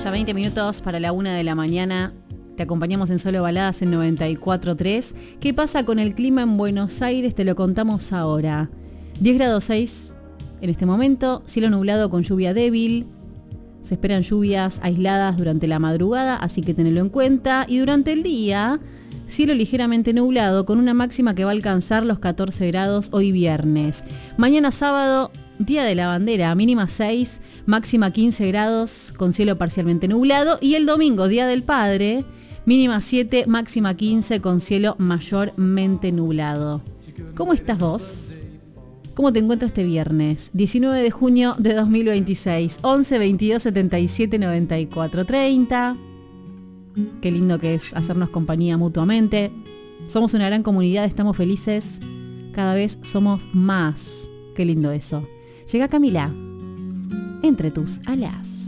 a 20 minutos para la 1 de la mañana. Te acompañamos en Solo Baladas en 94.3. ¿Qué pasa con el clima en Buenos Aires? Te lo contamos ahora. 10 grados 6 en este momento, cielo nublado con lluvia débil. Se esperan lluvias aisladas durante la madrugada, así que tenelo en cuenta. Y durante el día, cielo ligeramente nublado con una máxima que va a alcanzar los 14 grados hoy viernes. Mañana sábado, Día de la Bandera, mínima 6, máxima 15 grados con cielo parcialmente nublado. Y el domingo, Día del Padre, mínima 7, máxima 15 con cielo mayormente nublado. ¿Cómo estás vos? ¿Cómo te encuentras este viernes? 19 de junio de 2026, 11 22 77 94 30. Qué lindo que es hacernos compañía mutuamente. Somos una gran comunidad, estamos felices. Cada vez somos más. Qué lindo eso. Llega Camila, entre tus alas.